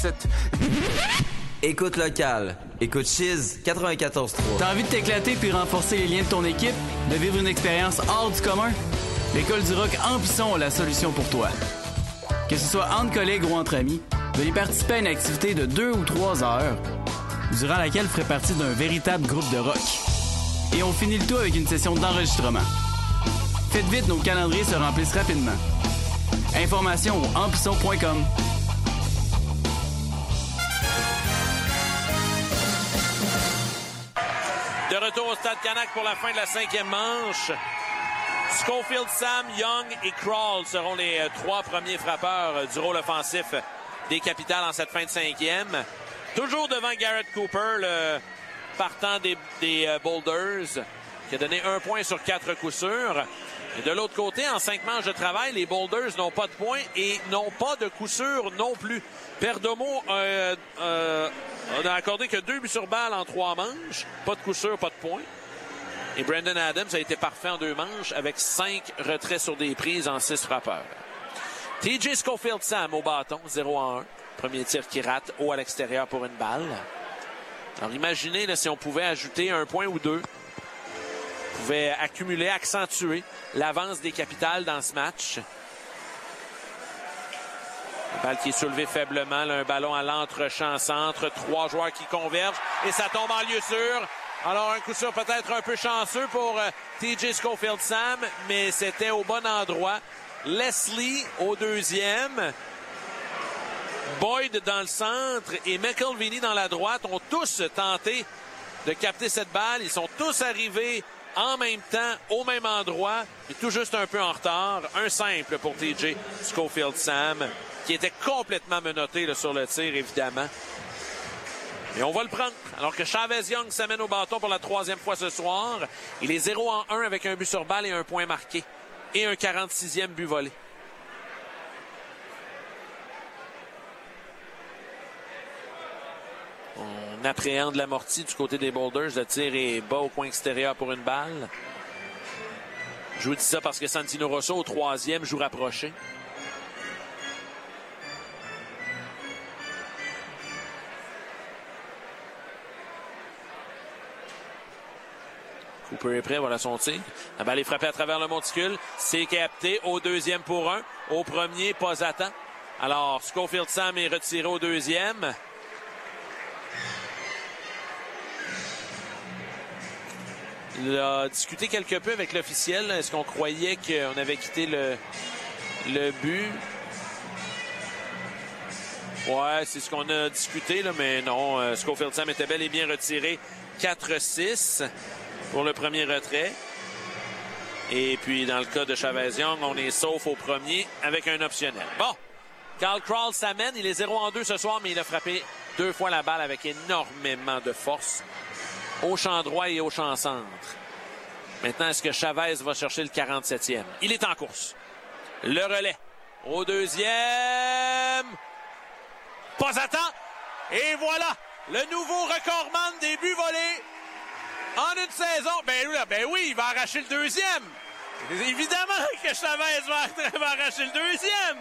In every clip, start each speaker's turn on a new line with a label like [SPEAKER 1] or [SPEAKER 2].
[SPEAKER 1] Écoute locale. Écoute Chiz 94.3.
[SPEAKER 2] T'as envie de t'éclater puis renforcer les liens de ton équipe? De vivre une expérience hors du commun? L'École du rock Amplisson a la solution pour toi. Que ce soit entre collègues ou entre amis, venez participer à une activité de 2 ou 3 heures, durant laquelle vous ferez partie d'un véritable groupe de rock. Et on finit le tout avec une session d'enregistrement. Faites vite, nos calendriers se remplissent rapidement. Informations au amplisson.com.
[SPEAKER 3] De retour au Stade Canac pour la fin de la 5e manche. Schofield, Sam, Young et Krall seront les 3 premiers frappeurs du rôle offensif des Capitals en cette fin de 5e. Toujours devant Garrett Cooper, le partant des Boulders, qui a donné 1 point sur 4 coups sûrs. Et de l'autre côté, en 5 manches de travail, les Boulders n'ont pas de points et n'ont pas de coup sûr non plus. Perdomo n'a accordé que 2 buts sur balle en 3 manches. Pas de coup sûr, pas de points. Et Brandon Adams a été parfait en 2 manches avec 5 retraits sur des prises en 6 frappeurs. TJ Schofield Sam au bâton, 0-1. Premier tir qui rate, haut à l'extérieur pour une balle. Alors imaginez là, si on pouvait ajouter 1 point ou 2. On pouvait accumuler, accentuer l'avance des Capitals dans ce match. Une balle qui est soulevée faiblement, là, un ballon à l'entre-champ centre, 3 joueurs qui convergent et ça tombe en lieu sûr. Alors un coup sûr peut-être un peu chanceux pour TJ Schofield Sam, mais c'était au bon endroit. Leslie au deuxième. Boyd dans le centre et McElveny dans la droite ont tous tenté de capter cette balle. Ils sont tous arrivés en même temps, au même endroit, mais tout juste un peu en retard. Un simple pour TJ Schofield Sam, qui était complètement menotté là, sur le tir, évidemment. Mais on va le prendre. Alors que Chavez Young s'amène au bâton pour la 3e fois ce soir. Il est 0-1 avec un but sur balle et un point marqué. Et un 46e but volé. On appréhende l'amorti du côté des Boulders. Le tir est bas au coin extérieur pour une balle. Je vous dis ça parce que Santino Rosso, au 3e, joue rapproché. Cooper est prêt, voilà son tir. La balle est frappée à travers le monticule. C'est capté au 2e pour 1. Au premier, pas à temps. Alors, Schofield Sam est retiré au 2e. Il a discuté quelque peu avec l'officiel. Est-ce qu'on croyait qu'on avait quitté le but? Ouais, c'est ce qu'on a discuté, là, mais non. Schofield Sam était bel et bien retiré. 4-6 pour le premier retrait. Et puis, dans le cas de Chavez Young, on est sauf au premier avec un optionnel. Bon, Carl Krall s'amène. Il est 0-2 ce soir, mais il a frappé 2 fois la balle avec énormément de force. Au champ droit et au champ centre. Maintenant, est-ce que Chavez va chercher le 47e? Il est en course. Le relais. Au 2e. Pas à temps. Et voilà, le nouveau recordman des buts volés en une saison. Ben oui, il va arracher le 2e. Évidemment que Chavez va arracher le 2e.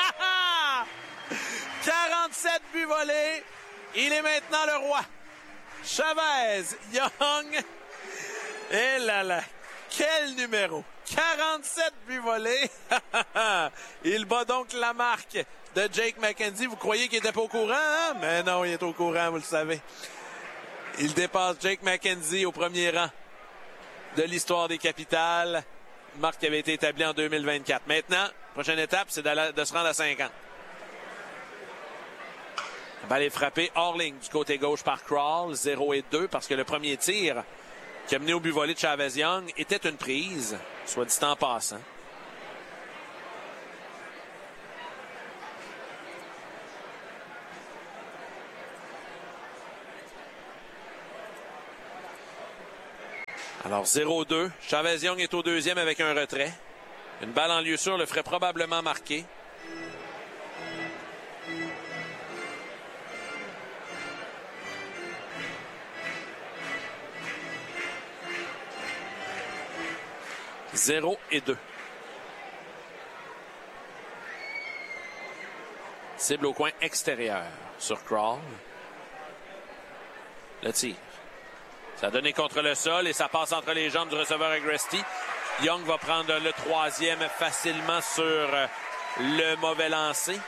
[SPEAKER 3] 47 buts volés. Il est maintenant le roi. Chavez, Young, et là, quel numéro! 47 buts volés. Il bat donc la marque de Jake McKenzie. Vous croyez qu'il n'était pas au courant, hein? Mais non, il est au courant, vous le savez. Il dépasse Jake McKenzie au premier rang de l'histoire des Capitals. Une marque qui avait été établie en 2024. Maintenant, prochaine étape, c'est de se rendre à 50. La balle est frappée hors ligne du côté gauche par Krall, 0-2, parce que le premier tir qui a mené au but volé de Chavez Young était une prise, soit dit en passant. Alors 0-2, Chavez Young est au 2e avec un retrait. Une balle en lieu sûr le ferait probablement marquer. « 0-2. Cible au coin extérieur sur Crawl. Le tir. Ça a donné contre le sol et ça passe entre les jambes du receveur Agresti. Young va prendre le troisième facilement sur le mauvais lancer.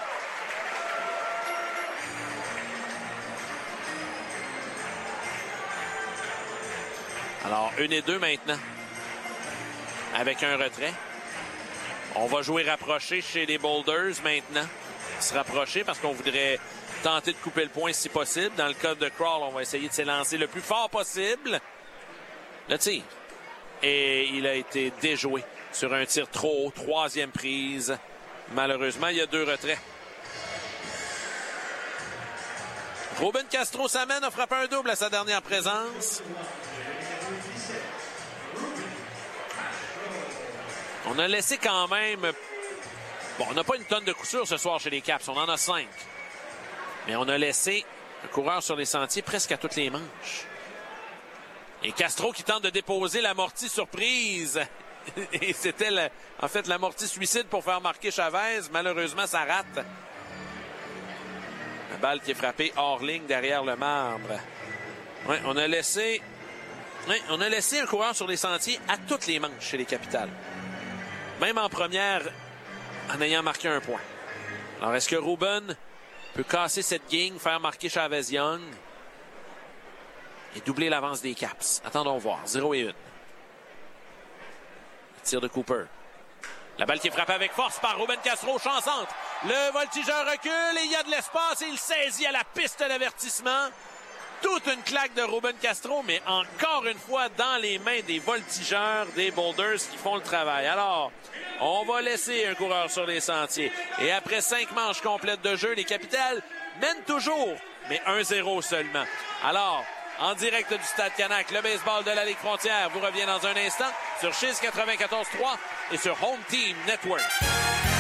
[SPEAKER 3] Alors, 1 et 2 maintenant. Avec un retrait. On va jouer rapproché chez les Boulders maintenant. Se rapprocher parce qu'on voudrait tenter de couper le point si possible. Dans le cas de Crawl, on va essayer de s'élancer le plus fort possible. Le tir. Et il a été déjoué sur un tir trop haut. Troisième prise. Malheureusement, il y a 2 retraits. Ruben Castro-Sammen a frappé un double à sa dernière présence. On a laissé quand même... Bon, on n'a pas une tonne de coups sûrs ce soir chez les Caps. On en a 5. Mais on a laissé un coureur sur les sentiers presque à toutes les manches. Et Castro qui tente de déposer l'amorti surprise. Et c'était en fait l'amorti suicide pour faire marquer Chavez. Malheureusement, ça rate. La balle qui est frappée hors ligne derrière le marbre. Ouais, on a laissé un coureur sur les sentiers à toutes les manches chez les Capitals. Même en première, en ayant marqué un point. Alors, est-ce que Ruben peut casser cette gang, faire marquer Chavez-Young et doubler l'avance des Caps? Attendons voir. 0 et 1. Le tir de Cooper. La balle qui est frappée avec force par Ruben Castro, chancante. Le voltigeur recule et il y a de l'espace et il saisit à la piste d'avertissement. Toute une claque de Ruben Castro, mais encore une fois dans les mains des voltigeurs, des Boulders qui font le travail. Alors, on va laisser un coureur sur les sentiers. Et après 5 manches complètes de jeu, les Capitals mènent toujours, mais 1-0 seulement. Alors, en direct du Stade Canac, le baseball de la Ligue Frontière vous revient dans un instant sur Chiz 94.3 et sur Home Team Network.